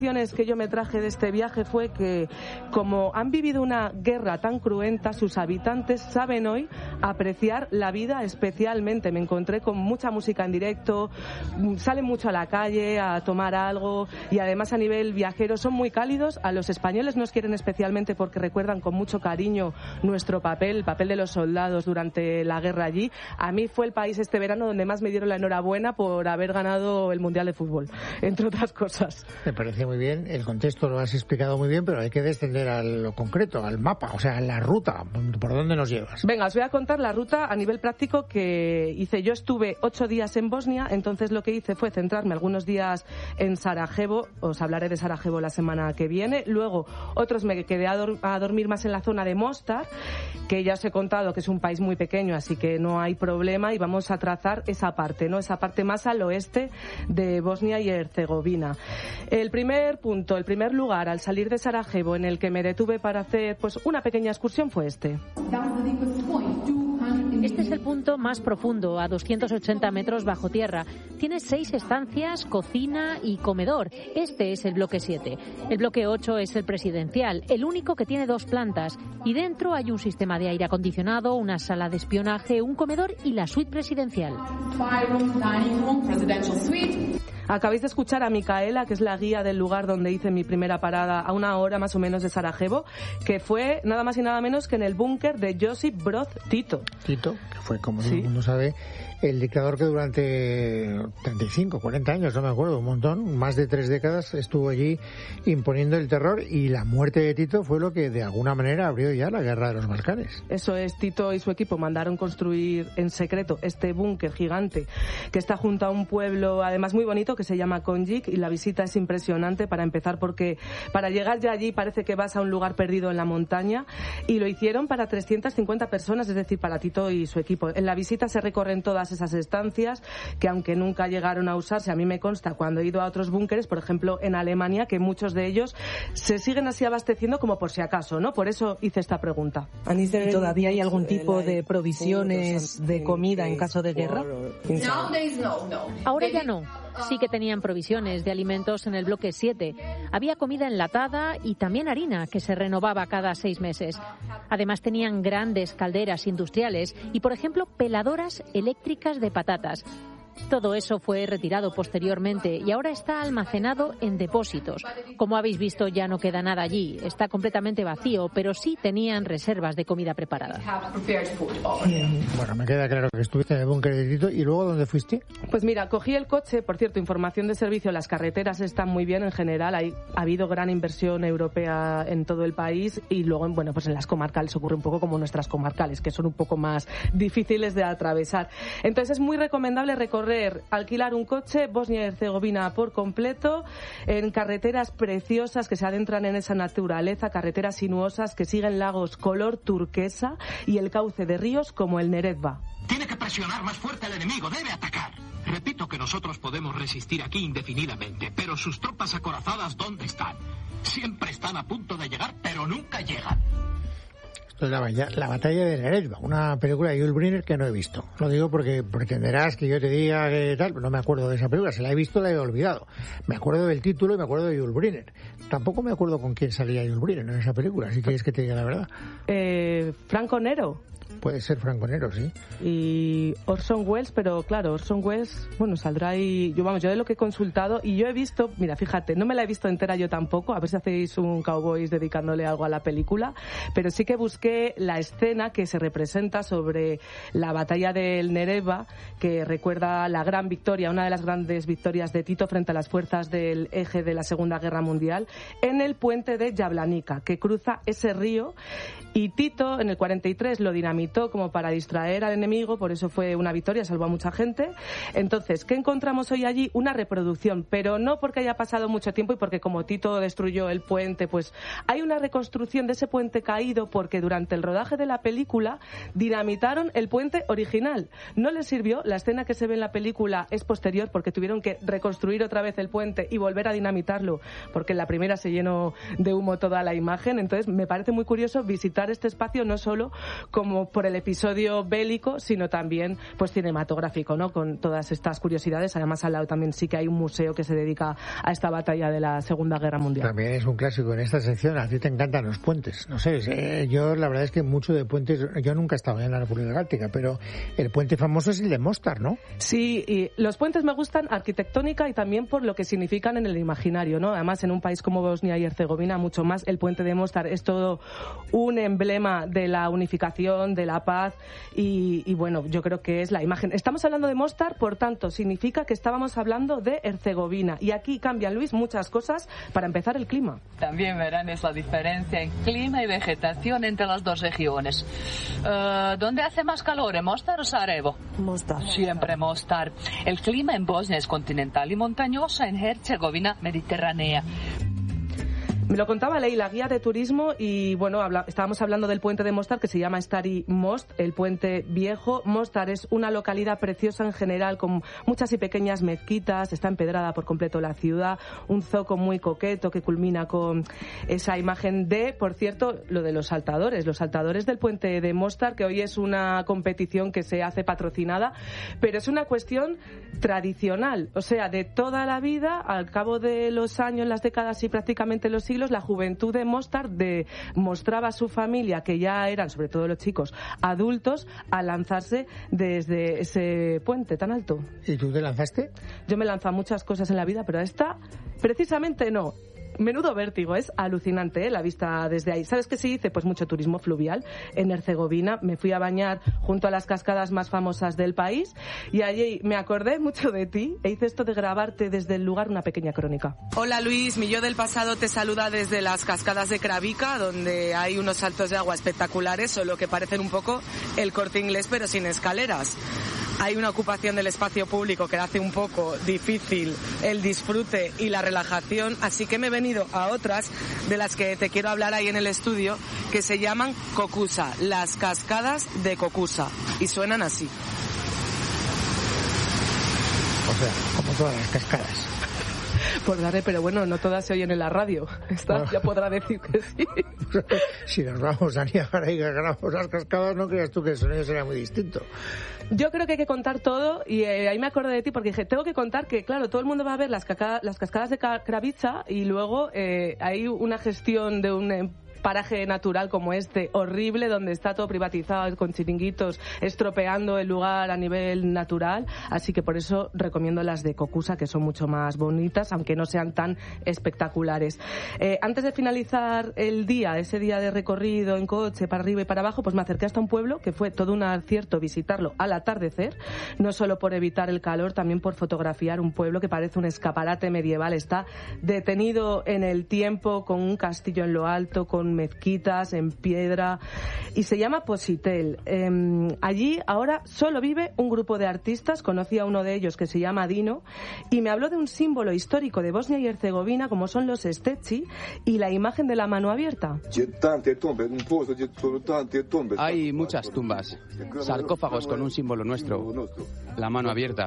Que yo me traje de este viaje fue que, como han vivido una guerra tan cruenta, sus habitantes saben hoy apreciar la vida especialmente. Me encontré con mucha música en directo, salen mucho a la calle a tomar algo, y además a nivel viajero son muy cálidos. A los españoles nos quieren especialmente porque recuerdan con mucho cariño nuestro papel, el papel de los soldados durante la guerra allí. A mí fue el país este verano donde más me dieron la enhorabuena por haber ganado el Mundial de Fútbol, entre otras cosas. Me parece muy bien, el contexto lo has explicado muy bien, pero hay que descender a lo concreto, al mapa, o sea, a la ruta. ¿Por dónde nos llevas? Venga, os voy a contar la ruta a nivel práctico que hice. Yo estuve 8 días en Bosnia, entonces lo que hice fue centrarme algunos días en Sarajevo. Os hablaré de Sarajevo la semana que viene. Luego, otros me quedé a dormir más en la zona de Mostar, que ya os he contado que es un país muy pequeño, así que no hay problema, y vamos a trazar esa parte, ¿no? Esa parte más al oeste de Bosnia y Herzegovina. El primer lugar al salir de Sarajevo en el que me detuve para hacer pues una pequeña excursión fue este. Este es el punto más profundo, a 280 metros bajo tierra. Tiene 6 estancias, cocina y comedor. Este es el bloque 7. El bloque 8 es el presidencial, el único que tiene 2 plantas. Y dentro hay un sistema de aire acondicionado, una sala de espionaje, un comedor y la suite presidencial. Acabáis de escuchar a Micaela, que es la guía del lugar donde hice mi primera parada, a 1 hora más o menos de Sarajevo, que fue nada más y nada menos que en el búnker de Josip Broz Tito. Tito, que fue, como todo el mundo sabe, el dictador que durante 35, 40 años, no me acuerdo, un montón, más de 3 décadas, estuvo allí imponiendo el terror, y la muerte de Tito fue lo que de alguna manera abrió ya la guerra de los Balcanes. Eso es, Tito y su equipo mandaron construir en secreto este búnker gigante que está junto a un pueblo además muy bonito que se llama Konjic, y la visita es impresionante para empezar, porque para llegar ya allí parece que vas a un lugar perdido en la montaña, y lo hicieron para 350 personas, es decir, para Tito y su equipo. En la visita se recorren todas esas estancias que, aunque nunca llegaron a usarse, a mí me consta cuando he ido a otros búnkeres, por ejemplo en Alemania, que muchos de ellos se siguen así abasteciendo como por si acaso, ¿no? Por eso hice esta pregunta. ¿Todavía hay algún tipo de provisiones de comida en caso de guerra? Ahora ya no. Sí que tenían provisiones de alimentos en el bloque 7. Había comida enlatada y también harina, que se renovaba cada 6 meses. Además tenían grandes calderas industriales y, por ejemplo, peladoras eléctricas de patatas. Todo eso fue retirado posteriormente y ahora está almacenado en depósitos. Como habéis visto, ya no queda nada allí. Está completamente vacío, pero sí tenían reservas de comida preparada. Bueno, me queda claro que estuviste en el búnker de Tito. ¿Y luego dónde fuiste? Pues mira, cogí el coche. Por cierto, información de servicio, las carreteras están muy bien en general. Ha habido gran inversión europea en todo el país, y luego, bueno, pues en las comarcales ocurre un poco como nuestras comarcales, que son un poco más difíciles de atravesar. Entonces es muy recomendable alquilar un coche, Bosnia y Herzegovina por completo, en carreteras preciosas que se adentran en esa naturaleza, carreteras sinuosas que siguen lagos color turquesa y el cauce de ríos como el Neretva. Tiene que presionar más fuerte al enemigo, debe atacar. Repito que nosotros podemos resistir aquí indefinidamente, pero sus tropas acorazadas, ¿dónde están? Siempre están a punto de llegar, pero nunca llegan. La batalla de Neretva, una película de Yul Brynner que no he visto. Lo digo porque pretenderás que yo te diga que tal, no me acuerdo de esa película. Si la he visto, la he olvidado. Me acuerdo del título y me acuerdo de Yul Brynner. Tampoco me acuerdo con quién salía Yul Brynner en esa película, si quieres que te diga la verdad. Franco Nero. Puede ser Franco Nero, sí. Y Orson Welles, pero claro, Orson Welles, bueno, saldrá ahí. Yo de lo que he consultado, y yo he visto, mira, fíjate, no me la he visto entera yo tampoco, a ver si hacéis un Cowboys dedicándole algo a la película, pero sí que busqué la escena que se representa sobre la batalla del Neretva, que recuerda la gran victoria, una de las grandes victorias de Tito frente a las fuerzas del eje de la Segunda Guerra Mundial, en el puente de Jablanica, que cruza ese río, y Tito en el 43 lo dinamitó como para distraer al enemigo, por eso fue una victoria, salvó a mucha gente. Entonces, ¿qué encontramos hoy allí? Una reproducción, pero no porque haya pasado mucho tiempo y porque como Tito destruyó el puente, pues hay una reconstrucción de ese puente caído, porque durante el rodaje de la película dinamitaron el puente original. No les sirvió, la escena que se ve en la película es posterior, porque tuvieron que reconstruir otra vez el puente y volver a dinamitarlo, porque en la primera se llenó de humo toda la imagen. Entonces, me parece muy curioso visitar este espacio no solo como por el episodio bélico, sino también pues cinematográfico, ¿no? Con todas estas curiosidades. Además, al lado también sí que hay un museo que se dedica a esta batalla de la Segunda Guerra Mundial. También es un clásico en esta sección. A ti te encantan los puentes. No sé, yo la verdad es que mucho de puentes, yo nunca he estado en la República Galáctica, pero el puente famoso es el de Mostar, ¿no? Sí, y los puentes me gustan arquitectónica y también por lo que significan en el imaginario, ¿no? Además, en un país como Bosnia y Herzegovina, mucho más, el puente de Mostar es todo un emblema de la unificación, de la paz y bueno, yo creo que es la imagen. Estamos hablando de Mostar, por tanto, significa que estábamos hablando de Herzegovina y aquí cambian, Luis, muchas cosas. Para empezar, el clima. También verán es la diferencia en clima y vegetación entre las dos regiones. ¿Dónde hace más calor, en Mostar o Sarajevo? Mostar. Siempre Mostar. El clima en Bosnia es continental y montañoso, en Herzegovina mediterránea. Me lo contaba Leila, guía de turismo, y bueno, estábamos hablando del puente de Mostar, que se llama Stari Most, el puente viejo. Mostar es una localidad preciosa en general, con muchas y pequeñas mezquitas, está empedrada por completo la ciudad, un zoco muy coqueto que culmina con esa imagen de, por cierto, lo de los saltadores del puente de Mostar, que hoy es una competición que se hace patrocinada, pero es una cuestión tradicional, o sea, de toda la vida, al cabo de los años, las décadas y prácticamente los siglos, la juventud de Mostar mostraba a su familia, que ya eran, sobre todo los chicos, adultos, a lanzarse desde ese puente tan alto. ¿Y tú te lanzaste? Yo me he lanzado muchas cosas en la vida, pero esta, precisamente no. Menudo vértigo, es alucinante, la vista desde ahí. ¿Sabes qué se dice? Pues mucho turismo fluvial. En Herzegovina me fui a bañar junto a las cascadas más famosas del país y allí me acordé mucho de ti e hice esto de grabarte desde el lugar una pequeña crónica. Hola Luis, mi yo del pasado te saluda desde las cascadas de Kravica, donde hay unos saltos de agua espectaculares, solo que parecen un poco el Corte Inglés pero sin escaleras. Hay una ocupación del espacio público que hace un poco difícil el disfrute y la relajación, así que me he venido a otras de las que te quiero hablar ahí en el estudio, que se llaman Kokusa, las cascadas de Kokusa, y suenan así. O sea, como todas las cascadas. Por darle, pero bueno, no todas se oyen en la radio. Esta bueno, ya podrá decir que sí. Si nos vamos a Niágara y grabamos las cascadas, no creas tú que el sonido será muy distinto. Yo creo que hay que contar todo y ahí me acuerdo de ti porque dije, tengo que contar que, claro, todo el mundo va a ver las cascadas de Kravica y luego hay una gestión de un paraje natural como este, horrible, donde está todo privatizado con chiringuitos, estropeando el lugar a nivel natural, así que por eso recomiendo las de Kokusa, que son mucho más bonitas, aunque no sean tan espectaculares. Antes de finalizar el día, ese día de recorrido en coche para arriba y para abajo, pues me acerqué hasta un pueblo que fue todo un acierto visitarlo al atardecer, no solo por evitar el calor, también por fotografiar un pueblo que parece un escaparate medieval, está detenido en el tiempo, con un castillo en lo alto, con mezquitas en piedra, y se llama Positel. Allí ahora solo vive un grupo de artistas, conocí a uno de ellos que se llama Dino, y me habló de un símbolo histórico de Bosnia y Herzegovina como son los steci y la imagen de la mano abierta. Hay muchas tumbas, sarcófagos con un símbolo nuestro, la mano abierta,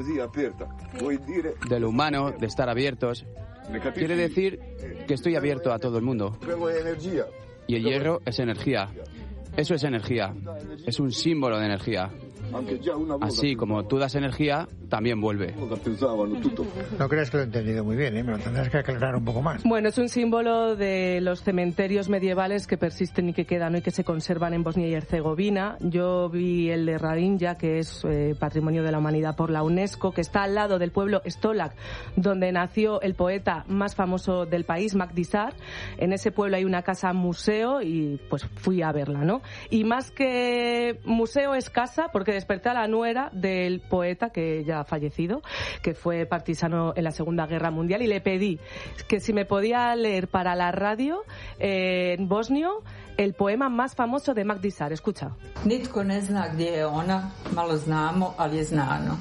de lo humano, de estar abiertos. Quiere decir que estoy abierto a todo el mundo. Y el hierro es energía. Eso es energía. Es un símbolo de energía. Así como tú das energía, también vuelve. No creas que lo he entendido muy bien, me lo tendrás que aclarar un poco más. Bueno, es un símbolo de los cementerios medievales que persisten y que quedan hoy, que se conservan en Bosnia y Herzegovina. Yo vi el de Radinja, que es Patrimonio de la Humanidad por la UNESCO, que está al lado del pueblo Stolac, donde nació el poeta más famoso del país, Magdisar. En ese pueblo hay una casa museo y pues fui a verla, ¿no? Y más que museo es casa, porque desperté a la nuera del poeta que ya ha fallecido, que fue partisano en la Segunda Guerra Mundial, y le pedí que si me podía leer para la radio en bosnio el poema más famoso de Magdisar. Escucha. Nitko ne zna gdje je ona, malo znamo, ali je znano.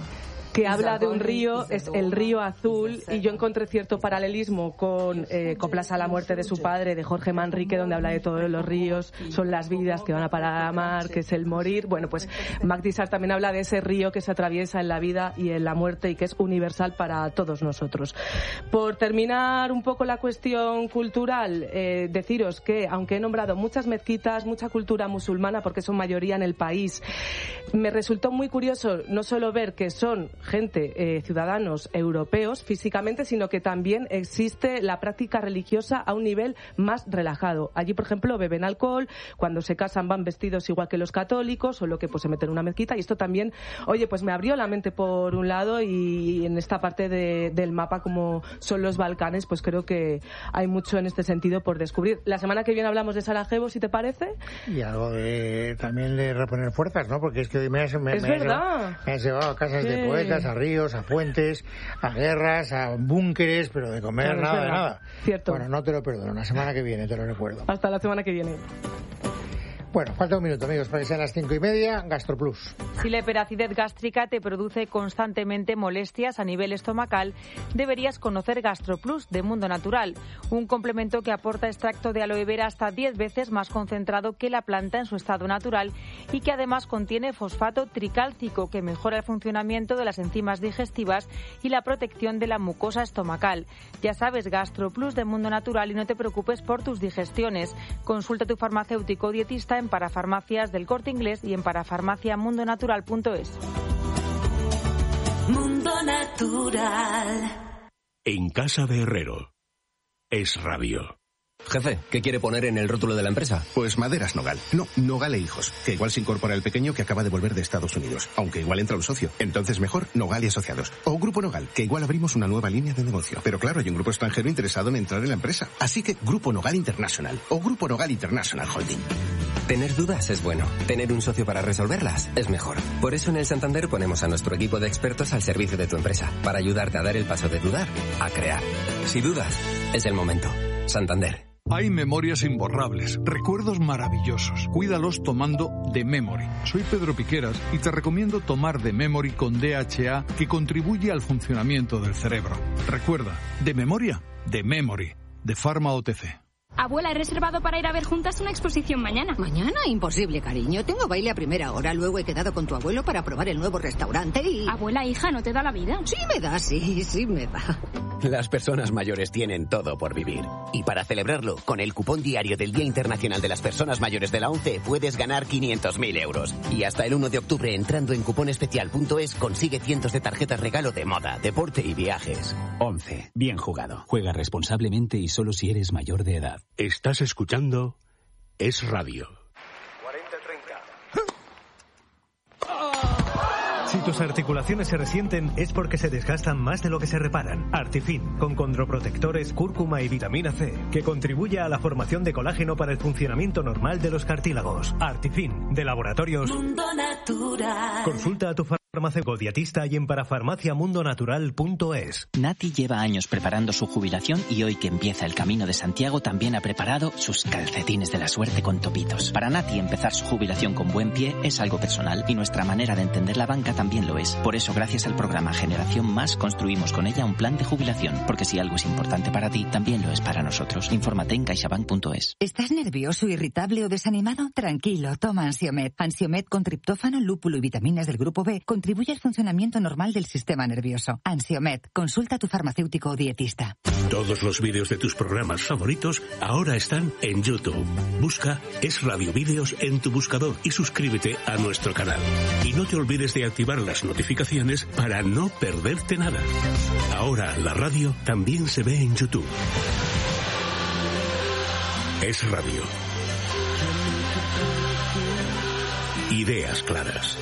que habla de un río, es el río azul, y yo encontré cierto paralelismo con Coplas a la muerte de su padre, de Jorge Manrique, donde habla de todos los ríos, son las vidas que van a parar a mar, que es el morir. Bueno, pues Magdisar también habla de ese río que se atraviesa en la vida y en la muerte y que es universal para todos nosotros. Por terminar un poco la cuestión cultural, deciros que, aunque he nombrado muchas mezquitas, mucha cultura musulmana, porque son mayoría en el país, me resultó muy curioso no solo ver que son gente, ciudadanos europeos físicamente, sino que también existe la práctica religiosa a un nivel más relajado. Allí, por ejemplo, beben alcohol, cuando se casan van vestidos igual que los católicos, solo que pues se meten en una mezquita, y esto también, oye, pues me abrió la mente por un lado, y en esta parte del mapa, como son los Balcanes, pues creo que hay mucho en este sentido por descubrir. La semana que viene hablamos de Sarajevo, si te parece. Y algo también de reponer fuerzas, ¿no? Porque es que hoy me has llevado a casas de poetas, a ríos, a fuentes, a guerras, a búnkeres, pero de comer nada de nada. Cierto. Bueno, no te lo perdono, la semana que viene te lo recuerdo. Hasta la semana que viene. Bueno, falta un minuto, amigos, para que sean las 5:30. GastroPlus. Si la hiperacidez gástrica te produce constantemente molestias a nivel estomacal, deberías conocer GastroPlus de Mundo Natural, un complemento que aporta extracto de aloe vera hasta 10 veces más concentrado que la planta en su estado natural y que además contiene fosfato tricálcico, que mejora el funcionamiento de las enzimas digestivas y la protección de la mucosa estomacal. Ya sabes, GastroPlus de Mundo Natural, y no te preocupes por tus digestiones. Consulta a tu farmacéutico o dietista en parafarmacias del Corte Inglés y en parafarmaciamundonatural.es. Mundo Natural. En casa de Herrero. Es Radio. Jefe, ¿qué quiere poner en el rótulo de la empresa? Pues Maderas Nogal. No, Nogal e Hijos. Que igual se incorpora el pequeño que acaba de volver de Estados Unidos. Aunque igual entra un socio. Entonces mejor Nogal y Asociados. O Grupo Nogal, que igual abrimos una nueva línea de negocio. Pero claro, hay un grupo extranjero interesado en entrar en la empresa. Así que Grupo Nogal International. O Grupo Nogal International Holding. Tener dudas es bueno. Tener un socio para resolverlas es mejor. Por eso en el Santander ponemos a nuestro equipo de expertos al servicio de tu empresa. Para ayudarte a dar el paso de dudar a crear. Si dudas, es el momento. Santander. Hay memorias imborrables, recuerdos maravillosos. Cuídalos tomando The Memory. Soy Pedro Piqueras y te recomiendo tomar The Memory con DHA, que contribuye al funcionamiento del cerebro. Recuerda, de memoria, The Memory, de Pharma OTC. Abuela, he reservado para ir a ver juntas una exposición mañana. ¿Mañana? Imposible, cariño. Tengo baile a primera hora. Luego he quedado con tu abuelo para probar el nuevo restaurante y... Abuela, hija, ¿no te da la vida? Sí me da, sí me da. Las personas mayores tienen todo por vivir. Y para celebrarlo, con el cupón diario del Día Internacional de las Personas Mayores de la ONCE, puedes ganar 500.000 euros. Y hasta el 1 de octubre, entrando en cuponespecial.es, consigue cientos de tarjetas regalo de moda, deporte y viajes. ONCE. Bien jugado. Juega responsablemente y solo si eres mayor de edad. Estás escuchando Es Radio. 40-30. Si tus articulaciones se resienten es porque se desgastan más de lo que se reparan. Artifin, con condroprotectores, cúrcuma y vitamina C, que contribuye a la formación de colágeno para el funcionamiento normal de los cartílagos. Artifin, de Laboratorios Mundo Natural. Consulta a tu farmacéutico dietista y en parafarmaciamundonatural.es. Nati lleva años preparando su jubilación y hoy que empieza el Camino de Santiago también ha preparado sus calcetines de la suerte con topitos. Para Nati empezar su jubilación con buen pie es algo personal y nuestra manera de entender la banca también lo es. Por eso, gracias al programa Generación Más, construimos con ella un plan de jubilación, porque si algo es importante para ti, también lo es para nosotros. Infórmate en caixabank.es. ¿Estás nervioso, irritable o desanimado? Tranquilo, toma Ansiomed. Ansiomed con triptófano, lúpulo y vitaminas del grupo B contribuye al funcionamiento normal del sistema nervioso. Ansiomed, consulta a tu farmacéutico o dietista. Todos los vídeos de tus programas favoritos ahora están en YouTube. Busca Es Radio Vídeos en tu buscador y suscríbete a nuestro canal. Y no te olvides de activar las notificaciones para no perderte nada. Ahora la radio también se ve en YouTube. Es Radio. Ideas claras.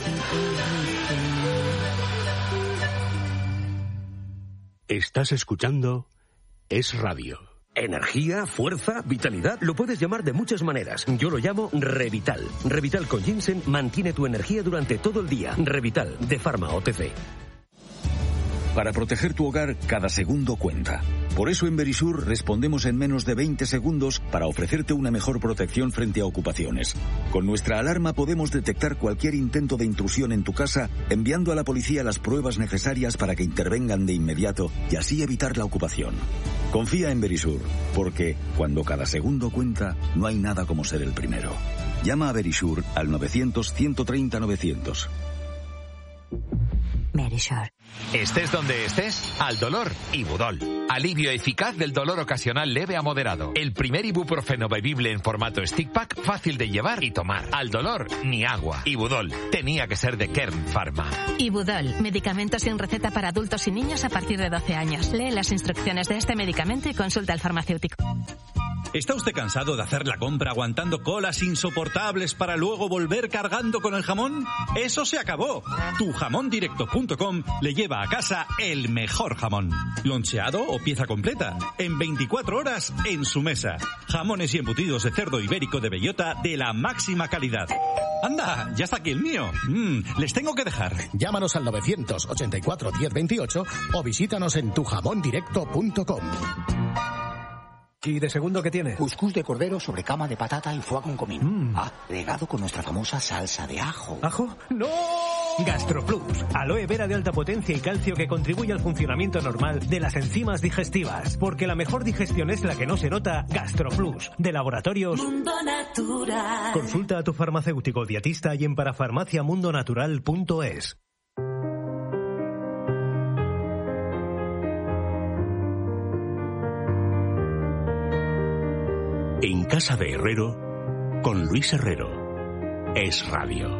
Estás escuchando Es Radio. Energía, fuerza, vitalidad, lo puedes llamar de muchas maneras. Yo lo llamo Revital. Revital con ginseng mantiene tu energía durante todo el día. Revital, de Pharma OTC. Para proteger tu hogar, cada segundo cuenta. Por eso en Verisur respondemos en menos de 20 segundos para ofrecerte una mejor protección frente a ocupaciones. Con nuestra alarma podemos detectar cualquier intento de intrusión en tu casa, enviando a la policía las pruebas necesarias para que intervengan de inmediato y así evitar la ocupación. Confía en Verisur, porque cuando cada segundo cuenta, no hay nada como ser el primero. Llama a Verisur al 900-130-900. Verisur. Estés donde estés, al dolor, Ibudol. Alivio eficaz del dolor ocasional leve a moderado. El primer ibuprofeno bebible en formato stick pack, fácil de llevar y tomar. Al dolor, ni agua. Ibudol. Tenía que ser de Kern Pharma. Ibudol. Medicamento sin receta para adultos y niños a partir de 12 años. Lee las instrucciones de este medicamento y consulta al farmacéutico. ¿Está usted cansado de hacer la compra aguantando colas insoportables para luego volver cargando con el jamón? ¡Eso se acabó! Tujamondirecto.com le lleva a casa el mejor jamón. Loncheado o pieza completa. En 24 horas en su mesa. Jamones y embutidos de cerdo ibérico de bellota de la máxima calidad. ¡Anda! ¡Ya está aquí el mío! Les tengo que dejar. Llámanos al 984 1028 o visítanos en tujamondirecto.com. ¿Y de segundo qué tiene? Cuscús de cordero sobre cama de patata y foie con comino. Regado con nuestra famosa salsa de ajo. ¿Ajo? ¡No! GastroPlus, aloe vera de alta potencia y calcio que contribuye al funcionamiento normal de las enzimas digestivas. Porque la mejor digestión es la que no se nota. GastroPlus, de Laboratorios Mundo Natural. Consulta a tu farmacéutico dietista y en parafarmaciamundonatural.es. En Casa de Herrero, con Luis Herrero. Es Radio.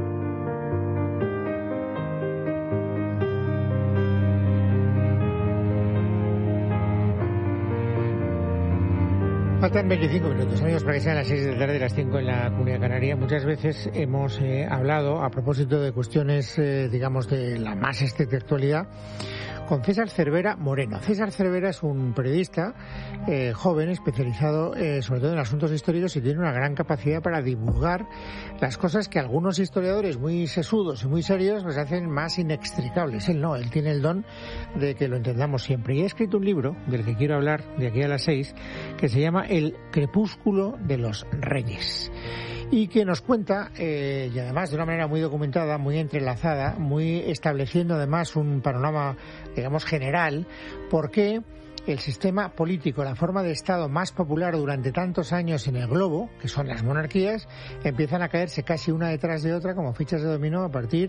Faltan 25 minutos, amigos, para que sean las 6 de la tarde, las 5 en la Comunidad Canaria. Muchas veces hemos hablado, a propósito de cuestiones, digamos, de la más estricta actualidad, con César Cervera Moreno. César Cervera es un periodista joven, especializado sobre todo en asuntos históricos, y tiene una gran capacidad para divulgar las cosas que algunos historiadores muy sesudos y muy serios nos hacen más inextricables. Él no, él tiene el don de que lo entendamos siempre. Y ha escrito un libro, del que quiero hablar de aquí a las 6, que se llama El crepúsculo de los reyes, y que nos cuenta, y además de una manera muy documentada, muy entrelazada, muy estableciendo además un panorama, digamos, general, por qué el sistema político, la forma de Estado más popular durante tantos años en el globo, que son las monarquías, empiezan a caerse casi una detrás de otra como fichas de dominó a partir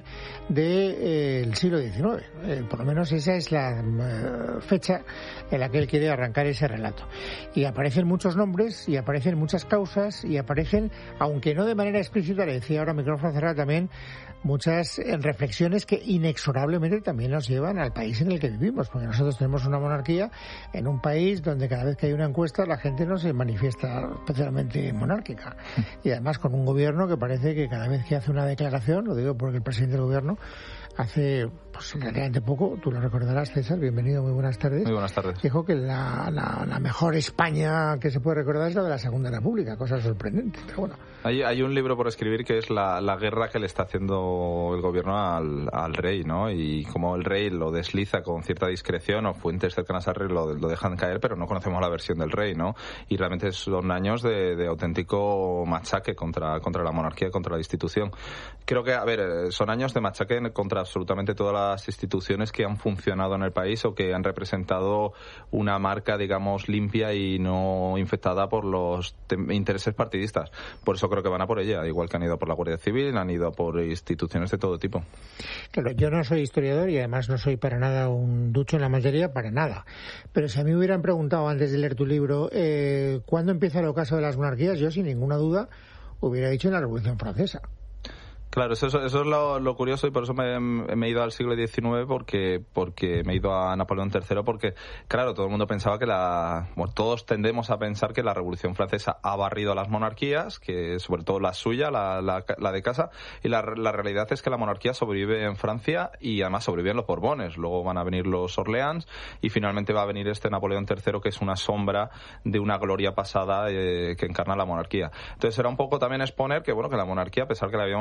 del siglo XIX. Por lo menos esa es la fecha en la que él quiere arrancar ese relato. Y aparecen muchos nombres, y aparecen muchas causas, y aparecen, aunque no de manera explícita, le decía ahora micrófono cerrado también, muchas reflexiones que inexorablemente también nos llevan al país en el que vivimos, porque nosotros tenemos una monarquía en un país donde cada vez que hay una encuesta la gente no se manifiesta especialmente monárquica, y además con un gobierno que parece que cada vez que hace una declaración, lo digo porque el presidente del gobierno hace pues relativamente poco, tú lo recordarás, César, bienvenido, muy buenas tardes. Muy buenas tardes. Dijo que la mejor España que se puede recordar es la de la Segunda República, cosa sorprendente, pero bueno. Hay un libro por escribir que es la guerra que le está haciendo el gobierno al rey, ¿no? Y como el rey lo desliza con cierta discreción, o fuentes cercanas al rey lo dejan caer, pero no conocemos la versión del rey, ¿no? Y realmente son años de auténtico machaque contra la monarquía, contra la institución. Creo que, a ver, son años de machaque contra absolutamente todas las instituciones que han funcionado en el país o que han representado una marca, digamos, limpia y no infectada por los intereses partidistas. Por eso creo que van a por ella, igual que han ido por la Guardia Civil, han ido por instituciones de todo tipo. Claro, yo no soy historiador y además no soy para nada un ducho en la materia, para nada. Pero si a mí me hubieran preguntado antes de leer tu libro, ¿cuándo empieza el ocaso de las monarquías? Yo, sin ninguna duda, hubiera dicho en la Revolución Francesa. Claro, eso es lo curioso, y por eso me he ido al siglo XIX, porque me he ido a Napoleón III, porque, claro, todo el mundo pensaba que todos tendemos a pensar que la Revolución Francesa ha barrido a las monarquías, que sobre todo la suya, la de casa, y la realidad es que la monarquía sobrevive en Francia, y además sobreviven los Borbones, luego van a venir los Orleans, y finalmente va a venir este Napoleón III, que es una sombra de una gloria pasada que encarna la monarquía. Entonces era un poco también exponer que, bueno, que la monarquía, a pesar que la habíamos dado por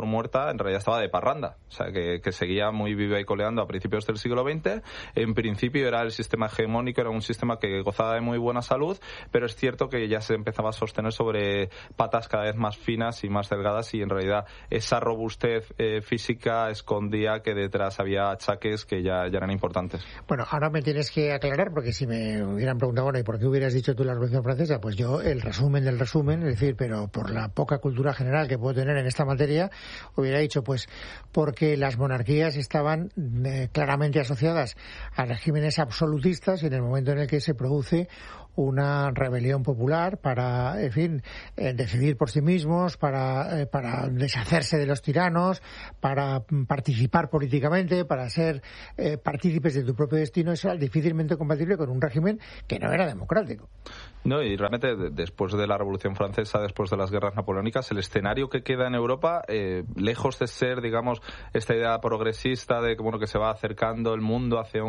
muerta, en realidad estaba de parranda. O sea, que seguía muy viva y coleando a principios del siglo XX. En principio era el sistema hegemónico, era un sistema que gozaba de muy buena salud, pero es cierto que ya se empezaba a sostener sobre patas cada vez más finas y más delgadas, y en realidad esa robustez física escondía que detrás había achaques que ya eran importantes. Bueno, ahora me tienes que aclarar, porque si me hubieran preguntado, bueno, ¿y por qué hubieras dicho tú la Revolución Francesa? Pues yo, el resumen del resumen, es decir, pero por la poca cultura general que puedo tener en esta materia, hubiera dicho, pues, porque las monarquías estaban claramente asociadas a regímenes absolutistas, y en el momento en el que se produce una rebelión popular para, en fin, decidir por sí mismos, para deshacerse de los tiranos, para participar políticamente, para ser partícipes de tu propio destino, eso era difícilmente compatible con un régimen que no era democrático. No, y realmente después de la Revolución Francesa, después de las guerras napoleónicas, el escenario que queda en Europa, lejos de ser, digamos, esta idea progresista de que se va acercando el mundo hacia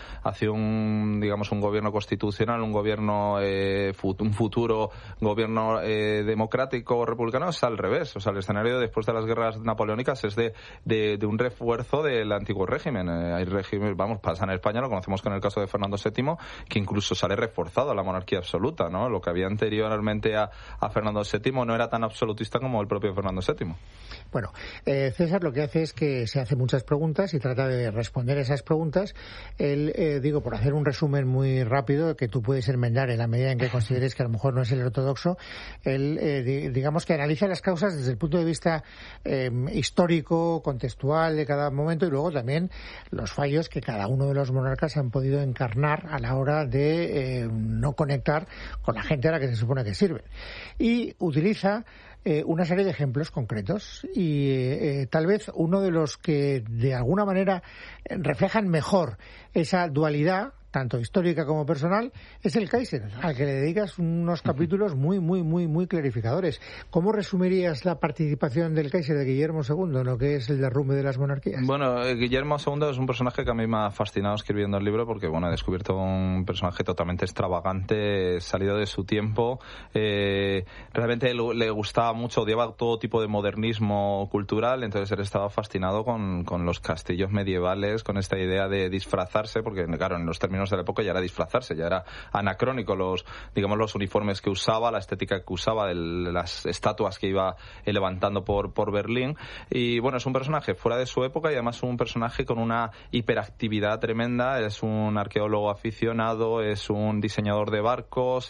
un digamos, un gobierno constitucional, un gobierno un futuro gobierno democrático o republicano, es al revés. O sea, el escenario después de las guerras napoleónicas es de un refuerzo del antiguo régimen. Hay régimen, pasa en España, lo conocemos con el caso de Fernando VII, que incluso sale reforzado a la monarquía absoluta, ¿no? Lo que había anteriormente a Fernando VII no era tan absolutista como el propio Fernando VII. Bueno, César lo que hace es que se hace muchas preguntas y trata de responder esas preguntas. Él, por hacer un resumen muy rápido que tú puedes enmendar en la medida en que consideres que a lo mejor no es el ortodoxo, él, digamos que analiza las causas desde el punto de vista histórico, contextual de cada momento, y luego también los fallos que cada uno de los monarcas han podido encarnar a la hora de no conectar con la gente a la que se supone que sirven. Y utiliza una serie de ejemplos concretos, y tal vez uno de los que de alguna manera reflejan mejor esa dualidad tanto histórica como personal, es el Kaiser, al que le dedicas unos capítulos muy, muy, muy, muy clarificadores. ¿Cómo resumirías la participación del Kaiser, de Guillermo II, en lo que es el derrumbe de las monarquías? Bueno, Guillermo II es un personaje que a mí me ha fascinado escribiendo el libro, porque he descubierto un personaje totalmente extravagante, salido de su tiempo. Realmente le gustaba mucho, odiaba todo tipo de modernismo cultural, entonces él estaba fascinado con los castillos medievales, con esta idea de disfrazarse, porque claro, en los términos de la época ya era disfrazarse, ya era anacrónico los uniformes que usaba, la estética que usaba, las estatuas que iba levantando por Berlín. Y bueno, es un personaje fuera de su época, y además un personaje con una hiperactividad tremenda. Es un arqueólogo aficionado, es un diseñador de barcos,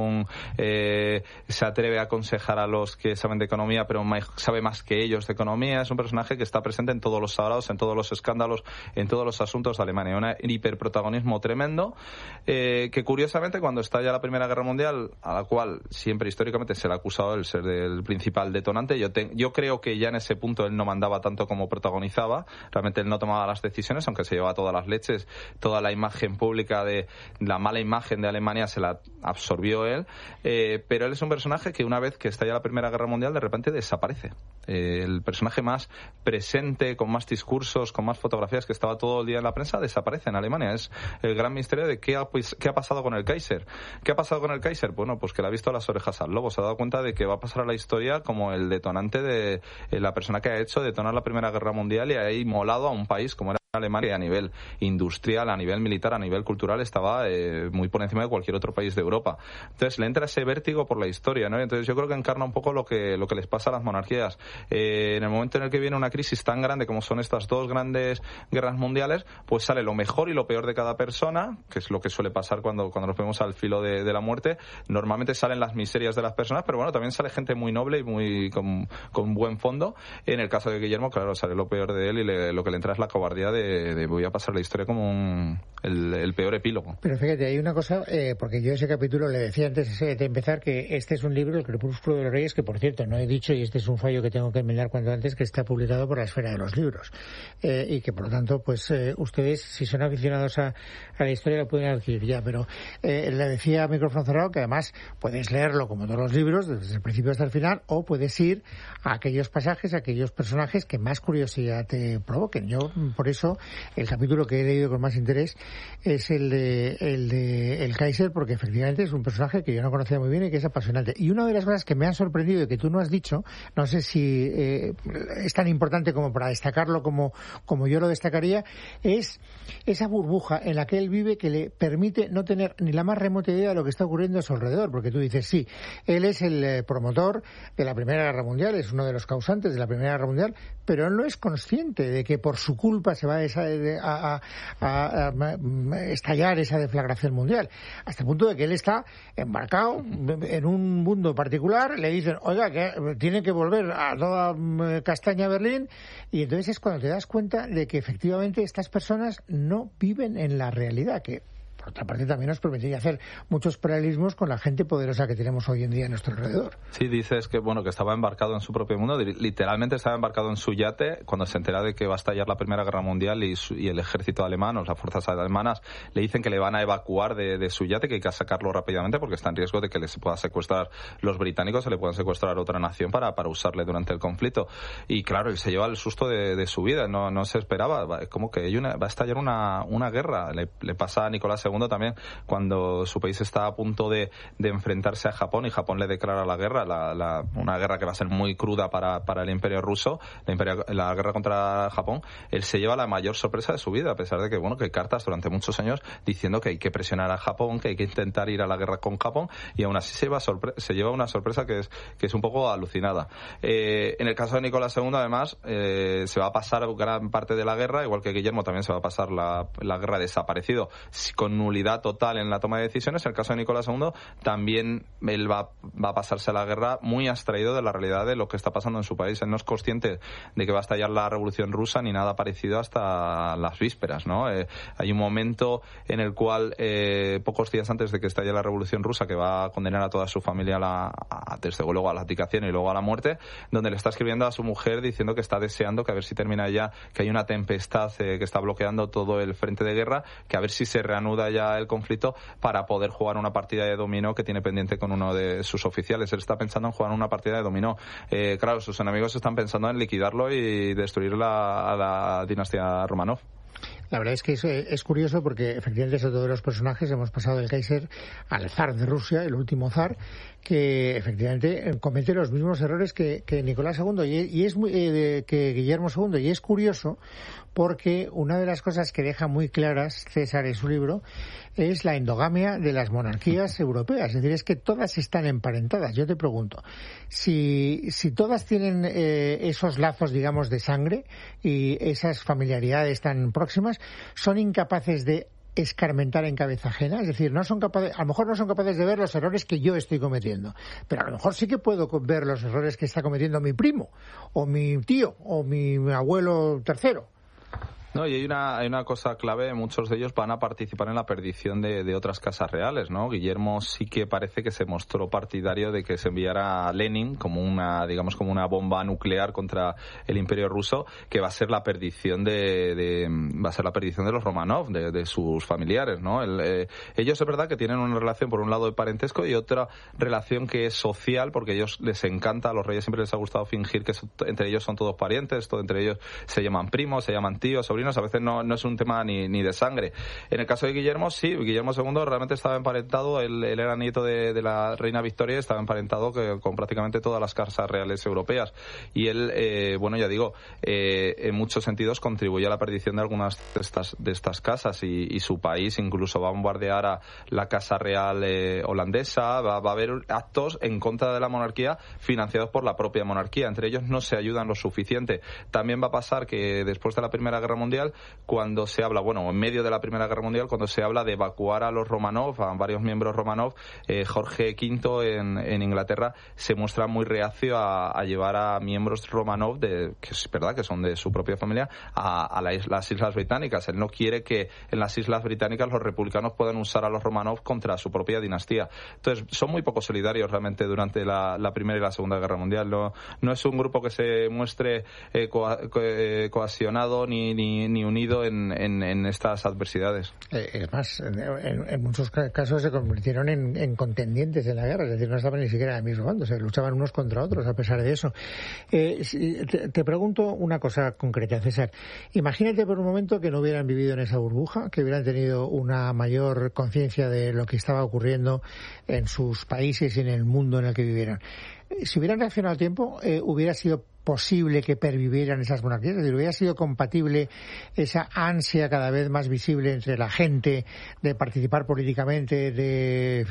se atreve a aconsejar a los que saben de economía, pero sabe más que ellos de economía. Es un personaje que está presente en todos los sagrados, en todos los escándalos, en todos los asuntos de Alemania. Un hiperprotagonismo tremendo, que curiosamente, cuando estalla la Primera Guerra Mundial, a la cual siempre históricamente se le ha acusado el ser el principal detonante, yo creo que ya en ese punto él no mandaba tanto como protagonizaba. Realmente él no tomaba las decisiones, aunque se llevaba todas las leches, toda la imagen pública de la mala imagen de Alemania se la absorbió él, pero él es un personaje que una vez que estalla la Primera Guerra Mundial de repente desaparece. El personaje más presente, con más discursos, con más fotografías, que estaba todo el día en la prensa, desaparece en Alemania. Es el gran misterio de qué ha pasado con el Kaiser. ¿Qué ha pasado con el Kaiser? Bueno, pues que le ha visto las orejas al lobo. Se ha dado cuenta de que va a pasar a la historia como el detonante de la persona que ha hecho detonar la Primera Guerra Mundial, y ha inmolado a un país como era Alemania, a nivel industrial, a nivel militar, a nivel cultural, estaba muy por encima de cualquier otro país de Europa. Entonces le entra ese vértigo por la historia, ¿no? Entonces yo creo que encarna un poco lo que les pasa a las monarquías. En el momento en el que viene una crisis tan grande como son estas dos grandes guerras mundiales, pues sale lo mejor y lo peor de cada persona, que es lo que suele pasar cuando nos vemos al filo de la muerte. Normalmente salen las miserias de las personas, pero bueno, también sale gente muy noble y muy con buen fondo. En el caso de Guillermo, claro, sale lo peor de él, y lo que le entra es la cobardía de voy a pasar la historia como el peor epílogo. Pero fíjate, hay una cosa, porque yo ese capítulo le decía antes de empezar que este es un libro, El Crepúsculo de los Reyes, que por cierto no he dicho, y este es un fallo que tengo que enmendar cuanto antes, que está publicado por la Esfera de los Libros, y que por lo tanto pues ustedes, si son aficionados a la historia, lo pueden adquirir ya, pero le decía a micrófono cerrado que además puedes leerlo como todos los libros desde el principio hasta el final, o puedes ir a aquellos pasajes, a aquellos personajes que más curiosidad te provoquen. Yo por eso caso, el capítulo que he leído con más interés es el de el Kaiser, porque efectivamente es un personaje que yo no conocía muy bien y que es apasionante. Y una de las cosas que me ha sorprendido y que tú no has dicho, no sé si es tan importante como para destacarlo como yo lo destacaría, es esa burbuja en la que él vive, que le permite no tener ni la más remota idea de lo que está ocurriendo a su alrededor, porque tú dices, sí, él es el promotor de la Primera Guerra Mundial, es uno de los causantes de la Primera Guerra Mundial, pero él no es consciente de que por su culpa se va a estallar esa deflagración mundial, hasta el punto de que él está embarcado en un mundo particular, le dicen, oiga, que tiene que volver a toda castaña a Berlín, y entonces es cuando te das cuenta de que efectivamente estas personas no viven en la realidad, que por otra parte también nos permitiría hacer muchos paralelismos con la gente poderosa que tenemos hoy en día a nuestro alrededor. Sí, dices que que estaba embarcado en su propio mundo, literalmente estaba embarcado en su yate cuando se entera de que va a estallar la Primera Guerra Mundial y el ejército alemán o las fuerzas alemanas le dicen que le van a evacuar de su yate, que hay que sacarlo rápidamente porque está en riesgo de que les pueda secuestrar los británicos, se le puedan secuestrar a otra nación para usarle durante el conflicto. Y claro, él se lleva el susto de su vida, no se esperaba, como que va a estallar una guerra. Le pasa a Nicolás II también, cuando su país está a punto de enfrentarse a Japón y Japón le declara la guerra, una guerra que va a ser muy cruda para el Imperio ruso, la guerra contra Japón. Él se lleva la mayor sorpresa de su vida, a pesar de que que hay cartas durante muchos años diciendo que hay que presionar a Japón, que hay que intentar ir a la guerra con Japón, y aún así se lleva una sorpresa que es un poco alucinada. En el caso de Nicolás II, además, se va a pasar gran parte de la guerra, igual que Guillermo también se va a pasar la guerra desaparecido, con nulidad total en la toma de decisiones. En el caso de Nicolás II, también él va a pasarse la guerra muy abstraído de la realidad de lo que está pasando en su país. Él no es consciente de que va a estallar la Revolución Rusa ni nada parecido hasta las vísperas, ¿no? Hay un momento en el cual, pocos días antes de que estalle la Revolución Rusa, que va a condenar a toda su familia desde luego a la abdicación y luego a la muerte, donde le está escribiendo a su mujer diciendo que está deseando que a ver si termina ya, que hay una tempestad que está bloqueando todo el frente de guerra, que a ver si se reanuda ya el conflicto para poder jugar una partida de dominó que tiene pendiente con uno de sus oficiales. Él está pensando en jugar una partida de dominó. Claro, sus enemigos están pensando en liquidarlo y destruir a la dinastía Romanov. La verdad es que es curioso porque efectivamente es otro de los personajes. Hemos pasado del Kaiser al zar de Rusia, el último zar, que efectivamente comete los mismos errores que Nicolás II que Guillermo II. Y es curioso porque una de las cosas que deja muy claras César en su libro es la endogamia de las monarquías europeas. Es decir, es que todas están emparentadas. Yo te pregunto, si todas tienen esos lazos, digamos, de sangre y esas familiaridades tan próximas, son incapaces de escarmentar en cabeza ajena, es decir, no son capaces, a lo mejor no son capaces de ver los errores que yo estoy cometiendo, pero a lo mejor sí que puedo ver los errores que está cometiendo mi primo, o mi tío, o mi abuelo tercero. No, y hay una cosa clave, muchos de ellos van a participar en la perdición de otras casas reales, ¿no? Guillermo sí que parece que se mostró partidario de que se enviara a Lenin como una bomba nuclear contra el Imperio ruso, que va a ser la perdición de los Romanov, de sus familiares, ¿no? Ellos es verdad que tienen una relación por un lado de parentesco y otra relación que es social, porque a ellos les encanta, a los reyes siempre les ha gustado fingir que entre ellos son todos parientes, entre ellos se llaman primos, se llaman tíos, sobrinos, a veces no es un tema ni de sangre. En el caso de Guillermo, sí, Guillermo II realmente estaba emparentado, él era nieto de la reina Victoria, estaba emparentado con prácticamente todas las casas reales europeas, y él, en muchos sentidos contribuye a la perdición de algunas de estas casas, y su país incluso va a bombardear a la Casa Real holandesa, va a haber actos en contra de la monarquía financiados por la propia monarquía, entre ellos no se ayudan lo suficiente. También va a pasar que después de la Primera Guerra Mundial, cuando se habla, en medio de la Primera Guerra Mundial, cuando se habla de evacuar a los Romanov, a varios miembros Romanov, Jorge V en Inglaterra se muestra muy reacio a llevar a miembros Romanov, que es verdad que son de su propia familia, a las Islas Británicas. Él no quiere que en las Islas Británicas los republicanos puedan usar a los Romanov contra su propia dinastía. Entonces, son muy poco solidarios realmente durante la Primera y la Segunda Guerra Mundial. No es un grupo que se muestre cohesionado ni ni unido en estas adversidades. Es más, en muchos casos se convirtieron en contendientes en la guerra, es decir, no estaban ni siquiera en el mismo bando, se luchaban unos contra otros a pesar de eso. Te pregunto una cosa concreta, César. Imagínate por un momento que no hubieran vivido en esa burbuja, que hubieran tenido una mayor conciencia de lo que estaba ocurriendo en sus países y en el mundo en el que vivieran. Si hubieran reaccionado a tiempo, hubiera sido posible que pervivieran esas monarquías, es decir, hubiera sido compatible esa ansia cada vez más visible entre la gente de participar políticamente, de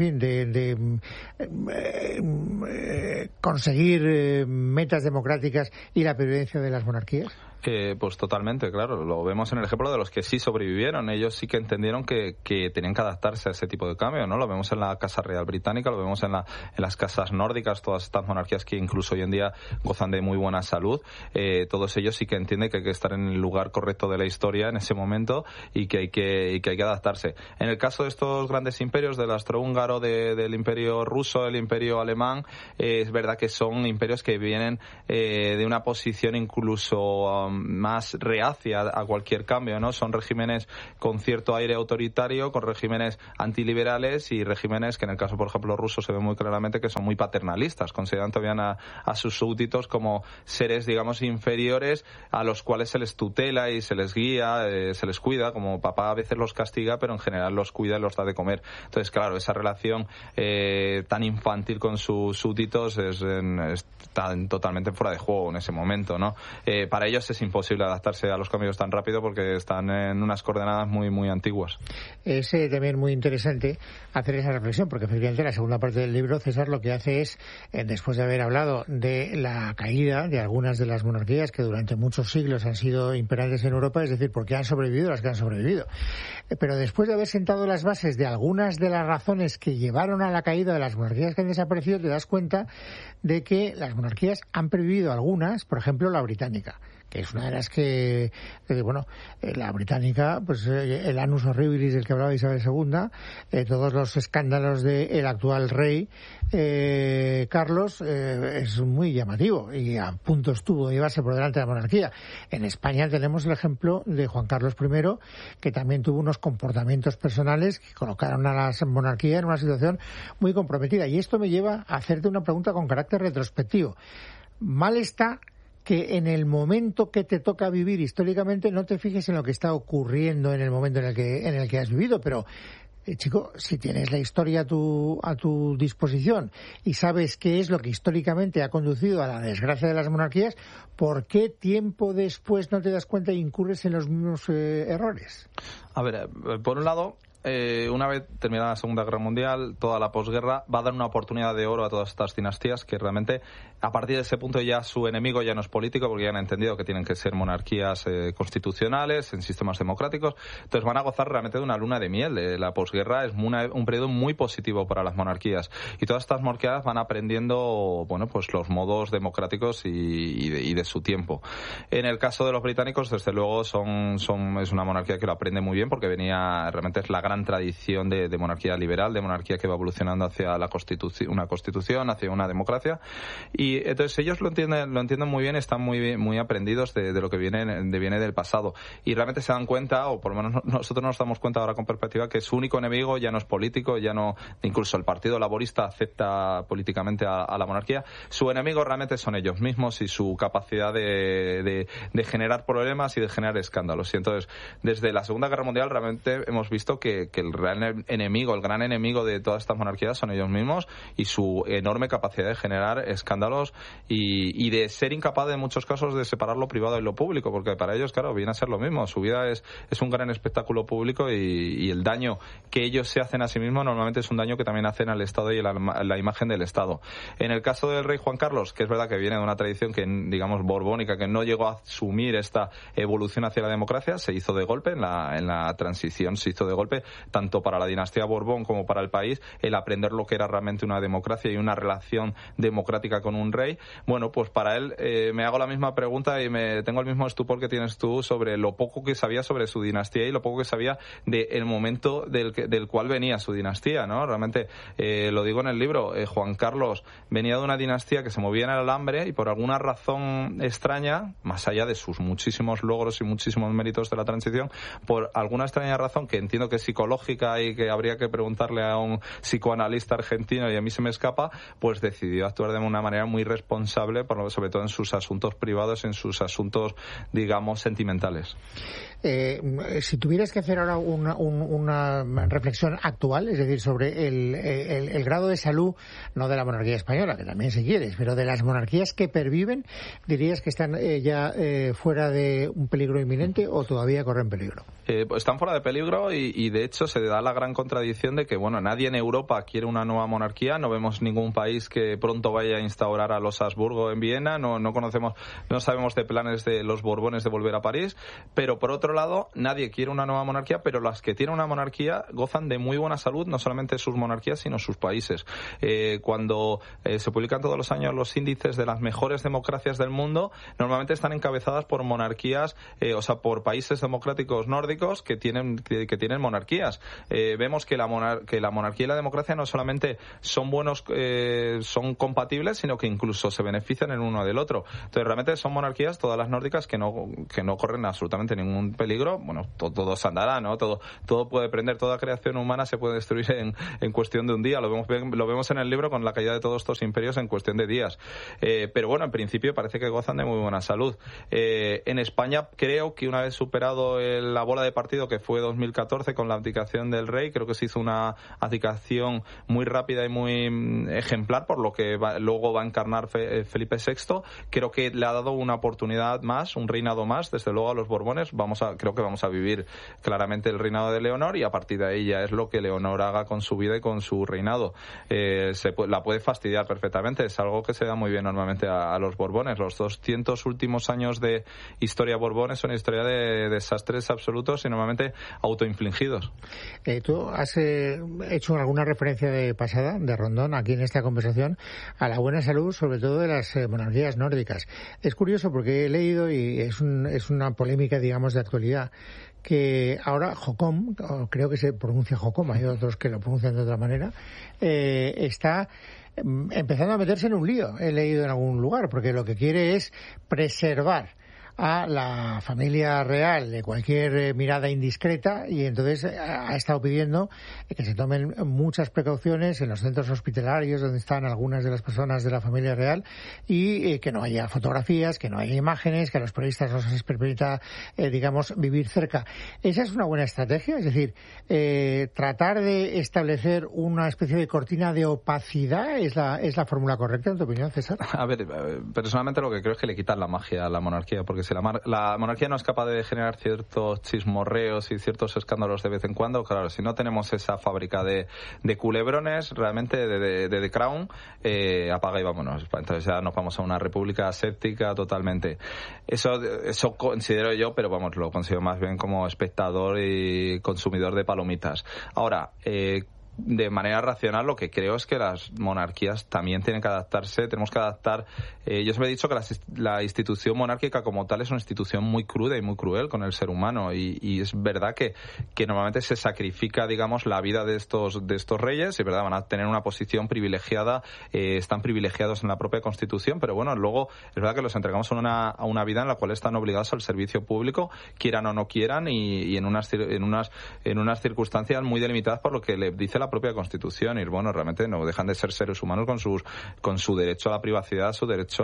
conseguir metas democráticas y la pervivencia de las monarquías. Pues totalmente, claro. Lo vemos en el ejemplo de los que sí sobrevivieron. Ellos sí que entendieron que tenían que adaptarse a ese tipo de cambio, ¿no? Lo vemos en la Casa Real Británica, lo vemos en las casas nórdicas, todas estas monarquías que incluso hoy en día gozan de muy buena salud. Todos ellos sí que entienden que hay que estar en el lugar correcto de la historia en ese momento y que hay que adaptarse. En el caso de estos grandes imperios, del austrohúngaro, del imperio ruso, el imperio alemán, es verdad que son imperios que vienen de una posición incluso más reacia a cualquier cambio, ¿no? Son regímenes con cierto aire autoritario, con regímenes antiliberales y regímenes que en el caso, por ejemplo, ruso se ve muy claramente que son muy paternalistas, consideran todavía a sus súbditos como seres, digamos, inferiores a los cuales se les tutela y se les guía, se les cuida, como papá a veces los castiga, pero en general los cuida y los da de comer. Entonces, claro, esa relación tan infantil con sus súbditos está totalmente fuera de juego en ese momento, ¿no? Para ellos es imposible adaptarse a los cambios tan rápido porque están en unas coordenadas muy, muy antiguas. Es también muy interesante hacer esa reflexión, porque efectivamente la segunda parte del libro, César, lo que hace es, después de haber hablado de la caída de algunas de las monarquías que durante muchos siglos han sido imperantes en Europa, es decir, porque han sobrevivido las que han sobrevivido. Pero después de haber sentado las bases de algunas de las razones que llevaron a la caída de las monarquías que han desaparecido, te das cuenta de que las monarquías han pervivido algunas, por ejemplo, la británica, que es una de las que, la británica, pues el annus horribilis del que hablaba Isabel II, todos los escándalos del actual rey Carlos, es muy llamativo y a punto estuvo de llevarse por delante de la monarquía. En España tenemos el ejemplo de Juan Carlos I, que también tuvo unos comportamientos personales que colocaron a la monarquía en una situación muy comprometida. Y esto me lleva a hacerte una pregunta con carácter retrospectivo. Mal está que en el momento que te toca vivir históricamente no te fijes en lo que está ocurriendo en el momento en el que has vivido, pero chico, si tienes la historia a tu disposición y sabes qué es lo que históricamente ha conducido a la desgracia de las monarquías, ¿por qué tiempo después no te das cuenta e incurres en los mismos errores? A ver, por un lado, una vez terminada la Segunda Guerra Mundial, toda la posguerra va a dar una oportunidad de oro a todas estas dinastías que realmente, a partir de ese punto ya su enemigo ya no es político, porque ya han entendido que tienen que ser monarquías constitucionales, en sistemas democráticos. Entonces van a gozar realmente de una luna de miel. La posguerra es un periodo muy positivo para las monarquías. Y todas estas monarquías van aprendiendo, pues los modos democráticos y de su tiempo. En el caso de los británicos, desde luego, es una monarquía que lo aprende muy bien, porque realmente es la gran tradición de monarquía liberal, de monarquía que va evolucionando hacia una constitución, hacia una democracia, y entonces ellos lo entienden muy bien, están muy aprendidos de lo que viene del pasado, y realmente se dan cuenta, o por lo menos nosotros nos damos cuenta ahora con perspectiva, que su único enemigo ya no es político, ya no, incluso el Partido Laborista acepta políticamente a la monarquía. Su enemigo realmente son ellos mismos y su capacidad de generar problemas y de generar escándalos. Y entonces, desde la Segunda Guerra Mundial realmente hemos visto que el gran enemigo de todas estas monarquías son ellos mismos y su enorme capacidad de generar escándalos y de ser incapaz en muchos casos de separar lo privado y lo público, porque para ellos, claro, viene a ser lo mismo. Su vida es un gran espectáculo público y el daño que ellos se hacen a sí mismos normalmente es un daño que también hacen al Estado y a la imagen del Estado. En el caso del rey Juan Carlos, que es verdad que viene de una tradición que, digamos, borbónica, que no llegó a asumir esta evolución hacia la democracia, se hizo de golpe, en la transición se hizo de golpe, tanto para la dinastía Borbón como para el país, el aprender lo que era realmente una democracia y una relación democrática con un rey. Bueno, pues para él me hago la misma pregunta y tengo el mismo estupor que tienes tú sobre lo poco que sabía sobre su dinastía y lo poco que sabía del momento del cual venía su dinastía, ¿no? Realmente, lo digo en el libro, Juan Carlos venía de una dinastía que se movía en el alambre y por alguna razón extraña, más allá de sus muchísimos logros y muchísimos méritos de la transición, por alguna extraña razón que entiendo que es psicológica y que habría que preguntarle a un psicoanalista argentino y a mí se me escapa, pues decidió actuar de una manera muy responsable, sobre todo en sus asuntos privados, en sus asuntos, digamos, sentimentales. Si tuvieras que hacer ahora una reflexión actual, es decir, sobre el grado de salud, no de la monarquía española, que también si quieres, pero de las monarquías que perviven, ¿dirías que están ya fuera de un peligro inminente o todavía corren peligro? Pues están fuera de peligro y de hecho se da la gran contradicción de que, bueno, nadie en Europa quiere una nueva monarquía, no vemos ningún país que pronto vaya a instaurar a los Habsburgo en Viena, no sabemos de planes de los Borbones de volver a París, pero por otro lado, nadie quiere una nueva monarquía, pero las que tienen una monarquía gozan de muy buena salud, no solamente sus monarquías, sino sus países. Cuando se publican todos los años los índices de las mejores democracias del mundo, normalmente están encabezadas por monarquías, por países democráticos nórdicos que tienen monarquías. Vemos que la monarquía y la democracia no solamente son buenos, son compatibles, sino que incluso se benefician el uno del otro. Entonces, realmente son monarquías, todas las nórdicas, que no corren absolutamente ningún peligro. Bueno, todo se andará, ¿no? Todo puede prender, toda creación humana se puede destruir en cuestión de un día. Lo vemos en el libro con la caída de todos estos imperios en cuestión de días. Pero bueno, en principio parece que gozan de muy buena salud. En España creo que una vez superado la bola de partido que fue 2014 con la abdicación del rey, creo que se hizo una abdicación muy rápida y muy ejemplar, por lo que luego va a encarnar Felipe VI. Creo que le ha dado una oportunidad más, un reinado más, desde luego a los Borbones. Creo que vamos a vivir claramente el reinado de Leonor y a partir de ahí ya es lo que Leonor haga con su vida y con su reinado. La puede fastidiar perfectamente, es algo que se da muy bien normalmente a los Borbones. Los 200 últimos años de historia Borbones son historia de desastres absolutos y normalmente autoinfligidos. Tú has hecho alguna referencia pasada de Rondón aquí en esta conversación a la buena salud, sobre todo de las monarquías nórdicas. Es curioso porque he leído, y es una polémica, digamos, de actualidad, que ahora Jocom, creo que se pronuncia Jocom, hay otros que lo pronuncian de otra manera, está empezando a meterse en un lío, he leído en algún lugar, porque lo que quiere es preservar a la familia real de cualquier mirada indiscreta y entonces ha estado pidiendo que se tomen muchas precauciones en los centros hospitalarios donde están algunas de las personas de la familia real y que no haya fotografías, que no haya imágenes, que a los periodistas no se les permita, digamos, vivir cerca. ¿Esa es una buena estrategia? Es decir, tratar de establecer una especie de cortina de opacidad es la fórmula correcta, en tu opinión, César. A ver, personalmente lo que creo es que le quitan la magia a la monarquía, porque si la monarquía no es capaz de generar ciertos chismorreos y ciertos escándalos de vez en cuando, claro, si no tenemos esa fábrica de culebrones, realmente de The Crown, apaga y vámonos. Entonces ya nos vamos a una república séptica totalmente. Eso considero yo, pero vamos, lo considero más bien como espectador y consumidor de palomitas. Ahora, de manera racional, lo que creo es que las monarquías también tienen que adaptarse, tenemos que adaptar. Yo siempre he dicho que la institución monárquica como tal es una institución muy cruda y muy cruel con el ser humano y es verdad que normalmente se sacrifica, digamos, la vida de estos reyes, y verdad, van a tener una posición privilegiada, están privilegiados en la propia Constitución, pero bueno, luego es verdad que los entregamos a una vida en la cual están obligados al servicio público, quieran o no quieran, y en unas circunstancias muy delimitadas por lo que le dice la propia Constitución, y bueno, realmente no dejan de ser seres humanos con su derecho a la privacidad, su derecho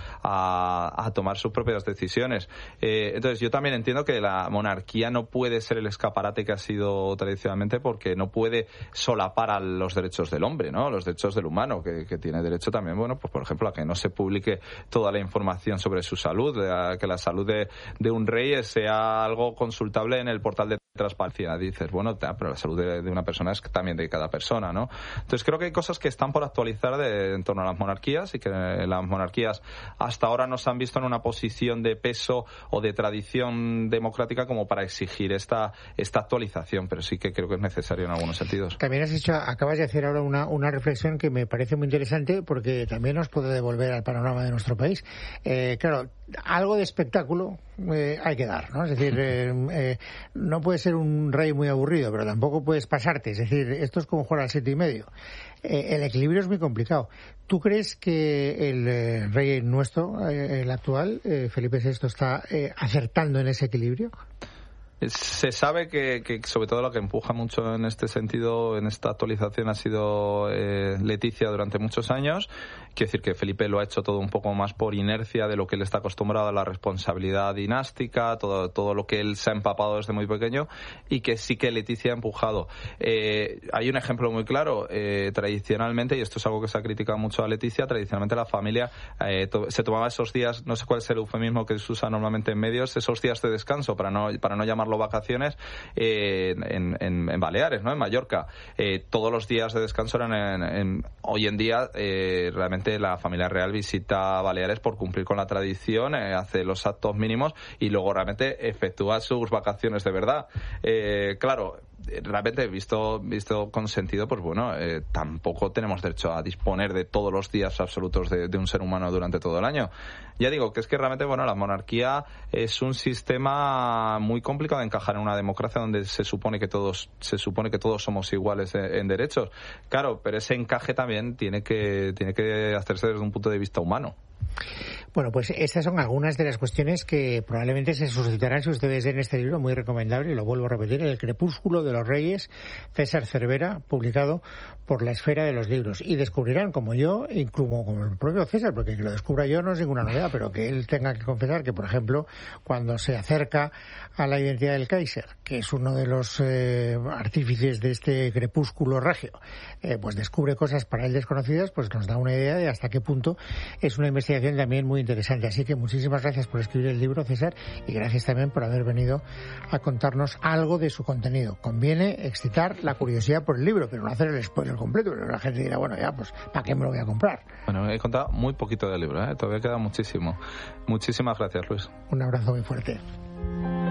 a tomar sus propias decisiones. Entonces yo también entiendo que la monarquía no puede ser el escaparate que ha sido tradicionalmente, porque no puede solapar a los derechos del hombre, ¿no? Los derechos del humano, que tiene derecho también, bueno, pues por ejemplo, a que no se publique toda la información sobre su salud, a que la salud de un rey sea algo consultable en el portal de transparencia, dices, bueno, pero la salud de una persona es también de cada persona, ¿no? Entonces creo que hay cosas que están por actualizar en torno a las monarquías y que las monarquías hasta ahora no se han visto en una posición de peso o de tradición democrática como para exigir esta actualización, pero sí que creo que es necesario en algunos sentidos. También acabas de hacer ahora una reflexión que me parece muy interesante porque también nos puede devolver al panorama de nuestro país. Claro, algo de espectáculo hay que dar, ¿no? Es decir, no puede ser un rey muy aburrido, pero tampoco puedes pasarte. Es decir, esto es como jugar al 7,5. El equilibrio es muy complicado. ¿Tú crees que el rey nuestro, el actual, Felipe VI, está acertando en ese equilibrio? Se sabe que sobre todo lo que empuja mucho en este sentido, en esta actualización, ha sido Leticia durante muchos años. Quiero decir que Felipe lo ha hecho todo un poco más por inercia de lo que él está acostumbrado a la responsabilidad dinástica, todo lo que él se ha empapado desde muy pequeño, y que sí que Leticia ha empujado. Hay un ejemplo muy claro. Tradicionalmente, y esto es algo que se ha criticado mucho a Leticia, tradicionalmente la familia se tomaba esos días, no sé cuál es el eufemismo que se usa normalmente en medios, esos días de descanso, para no llamarlo vacaciones, en Baleares, ¿no? En Mallorca. Todos los días de descanso eran hoy en día realmente la familia real visita Baleares por cumplir con la tradición, hace los actos mínimos y luego realmente efectúa sus vacaciones de verdad. Claro, realmente visto con sentido, pues bueno, tampoco tenemos derecho a disponer de todos los días absolutos de un ser humano durante todo el año. Ya digo que es que realmente, bueno, la monarquía es un sistema muy complicado de encajar en una democracia donde se supone que todos somos iguales en derechos. Claro, pero ese encaje también tiene que hacerse desde un punto de vista humano. Bueno, pues estas son algunas de las cuestiones que probablemente se suscitarán si ustedes ven este libro muy recomendable, y lo vuelvo a repetir, El crepúsculo de los reyes, César Cervera, publicado por La Esfera de los Libros, y descubrirán, como yo, incluso como el propio César, porque que lo descubra yo no es ninguna novedad, pero que él tenga que confesar que, por ejemplo, cuando se acerca a la identidad del Kaiser, que es uno de los artífices de este crepúsculo regio, pues descubre cosas para él desconocidas, pues nos da una idea de hasta qué punto es una investigación también muy interesante. Así que muchísimas gracias por escribir el libro, César, y gracias también por haber venido a contarnos algo de su contenido. Conviene excitar la curiosidad por el libro, pero no hacer el spoiler completo, pero la gente dirá, bueno, ya, pues, ¿para qué me lo voy a comprar? Bueno, he contado muy poquito del libro, todavía queda muchísimo. Muchísimas gracias, Luis. Un abrazo muy fuerte.